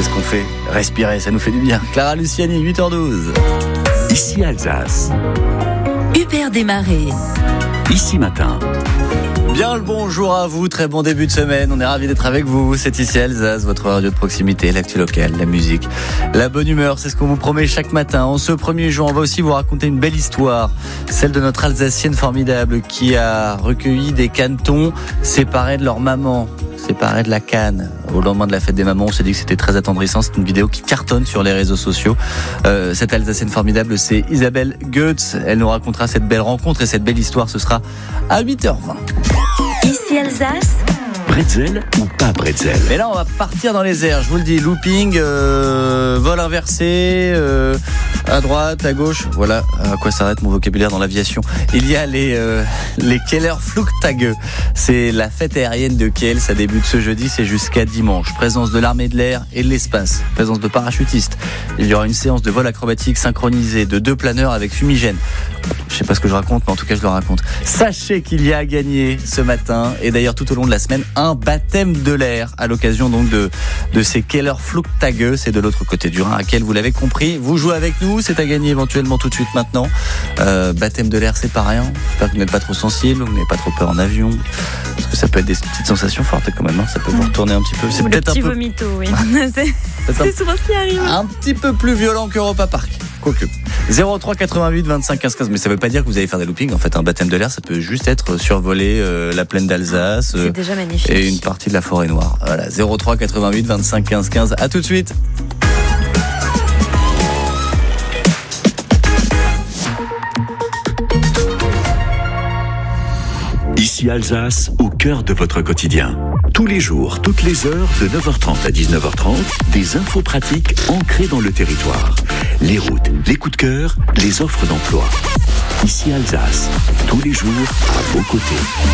ce qu'on fait. Respirer, ça nous fait du bien. Clara Luciani, 8h12. Ici Alsace. Hubert Desmarais. Ici Matin. Bien le bonjour à vous, très bon début de semaine, on est ravis d'être avec vous, c'est ici Alsace, votre radio de proximité, l'actu locale, la musique, la bonne humeur, c'est ce qu'on vous promet chaque matin. En ce 1er juin, on va aussi vous raconter une belle histoire, celle de notre Alsacienne formidable qui a recueilli des canetons séparés de leur maman, séparés de la canne. Au lendemain de la fête des mamans, on s'est dit que c'était très attendrissant, c'est une vidéo qui cartonne sur les réseaux sociaux. Cette Alsacienne formidable, c'est Isabelle Goetz, elle nous racontera cette belle rencontre et cette belle histoire, ce sera à 8h20. Ici Alsace. Bretzel ou pas bretzel? Mais là, on va partir dans les airs. Je vous le dis, looping, vol inversé, à droite, à gauche. Voilà à quoi s'arrête mon vocabulaire dans l'aviation. Il y a les Kellerflugtage. C'est la fête aérienne de Kiel. Ça débute ce jeudi, c'est jusqu'à dimanche. Présence de l'armée de l'air et de l'espace. Présence de parachutistes. Il y aura une séance de vol acrobatique synchronisée de 2 planeurs avec fumigène. Je sais pas ce que je raconte, mais en tout cas, je le raconte. Sachez qu'il y a à gagner ce matin, et d'ailleurs tout au long de la semaine, un baptême de l'air à l'occasion donc de ces Kellerflugtage. C'est de l'autre côté du Rhin à Kiel, vous l'avez compris. Vous jouez avec nous, c'est à gagner éventuellement tout de suite maintenant. Baptême de l'air, c'est pas rien. J'espère que vous n'êtes pas trop sensible, vous n'avez pas trop peur en avion. Parce que ça peut être des petites sensations fortes quand même, hein. Ça peut vous retourner un petit peu. C'est peut-être un peu... vomito, oui. c'est souvent ce qui arrive. Un petit peu plus violent qu'Europa Park. Quoique. 03 88 25 15 15. Mais ça veut pas dire que vous allez faire des loopings. En fait, un baptême de l'air, ça peut juste être survoler la plaine d'Alsace. C'est déjà magnifique. Et une partie de la forêt noire. Voilà. 03 88 25 15 15. À tout de suite. Ici Alsace, au cœur de votre quotidien. Tous les jours, toutes les heures, de 9h30 à 19h30, des infos pratiques ancrées dans le territoire. Les routes, les coups de cœur, les offres d'emploi. Ici Alsace, tous les jours, à vos côtés.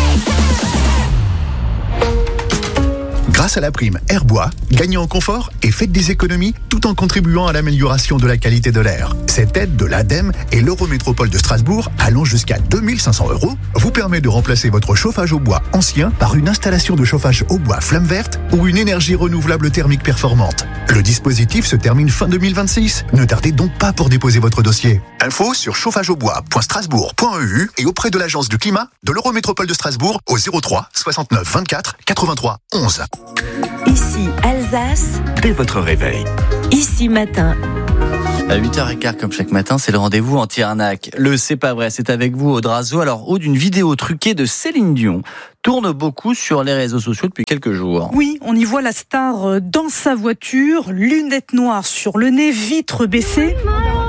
Grâce à la prime Airbois, gagnez en confort et faites des économies tout en contribuant à l'amélioration de la qualité de l'air. Cette aide de l'ADEME et l'Eurométropole de Strasbourg, allant jusqu'à 2 500 €, vous permet de remplacer votre chauffage au bois ancien par une installation de chauffage au bois flamme verte ou une énergie renouvelable thermique performante. Le dispositif se termine fin 2026. Ne tardez donc pas pour déposer votre dossier. Info sur chauffageaubois.strasbourg.eu et auprès de l'Agence du climat de l'Eurométropole de Strasbourg au 03 69 24 83 11. Ici Alsace. Dès votre réveil. Ici Matin. À 8h15 comme chaque matin, c'est le rendez-vous anti-arnaque. Le C'est pas vrai, c'est avec vous Aude Razo. Alors Aude, une vidéo truquée de Céline Dion tourne beaucoup sur les réseaux sociaux depuis quelques jours. Oui, on y voit la star dans sa voiture, lunettes noires sur le nez, vitres baissées.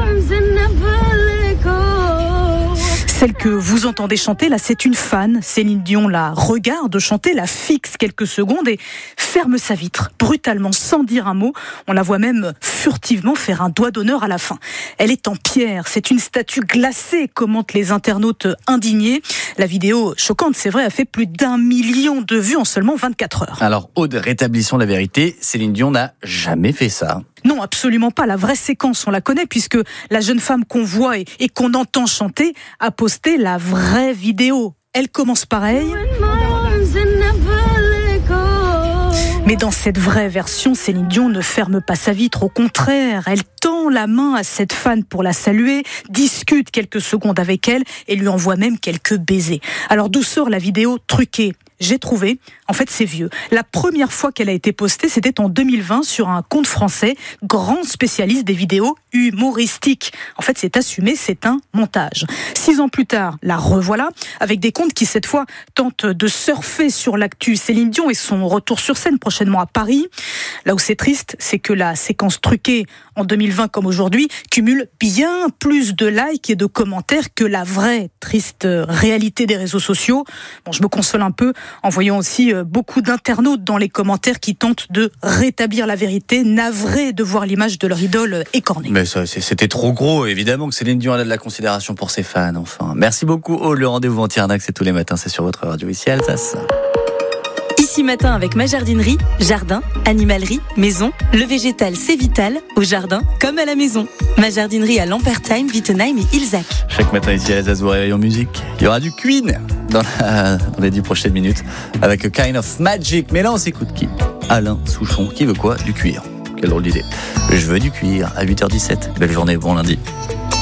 Celle que vous entendez chanter, là, c'est une fan. Céline Dion la regarde chanter, la fixe quelques secondes et ferme sa vitre, brutalement, sans dire un mot. On la voit même furtivement faire un doigt d'honneur à la fin. Elle est en pierre, c'est une statue glacée, commentent les internautes indignés. La vidéo, choquante, c'est vrai, a fait plus d'1 million de vues en seulement 24 heures. Alors Aude, rétablissons la vérité, Céline Dion n'a jamais fait ça. Non, absolument pas. La vraie séquence, on la connaît puisque la jeune femme qu'on voit et qu'on entend chanter a posté la vraie vidéo. Elle commence pareil. Mais dans cette vraie version, Céline Dion ne ferme pas sa vitre. Au contraire, elle tend la main à cette fan pour la saluer, discute quelques secondes avec elle et lui envoie même quelques baisers. Alors d'où sort la vidéo truquée ? J'ai trouvé, en fait c'est vieux. La première fois qu'elle a été postée, c'était en 2020 sur un compte français, grand spécialiste des vidéos humoristiques. En fait c'est assumé, c'est un montage. 6 ans plus tard, la revoilà, avec des comptes qui cette fois tentent de surfer sur l'actu Céline Dion et son retour sur scène prochainement à Paris. Là où c'est triste, c'est que la séquence truquée en 2020 comme aujourd'hui cumule bien plus de likes et de commentaires que la vraie triste réalité des réseaux sociaux. Bon, je me console un peu en voyant aussi beaucoup d'internautes dans les commentaires qui tentent de rétablir la vérité, navrés de voir l'image de leur idole écornée. Mais ça, c'était trop gros, évidemment que Céline Dion a de la considération pour ses fans, enfin. Merci beaucoup, Aude. Le rendez-vous anti-arnaque, c'est tous les matins, c'est sur votre radio ici Alsace. Ici Matin avec ma jardinerie, jardin, animalerie, maison. Le végétal, c'est vital, au jardin comme à la maison. Ma jardinerie à Lampertheim, Wittenheim et Ilzac. Chaque matin ici à Alsace, vous réveillez en musique. Il y aura du Queen dans les 10 prochaines minutes avec A Kind of Magic. Mais là, on s'écoute qui ? Alain Souchon, qui veut quoi ? Du cuir. Quelle drôle d'idée. Je veux du cuir à 8h17. Belle journée, bon lundi.